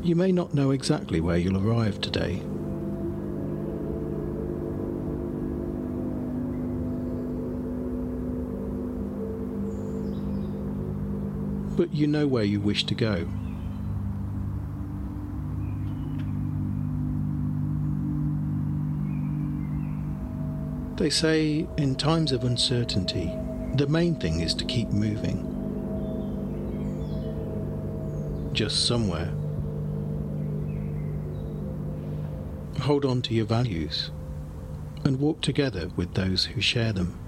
You may not know exactly where you'll arrive today. But you know where you wish to go. They say in times of uncertainty, the main thing is to keep moving. Just somewhere. Hold on to your values and walk together with those who share them.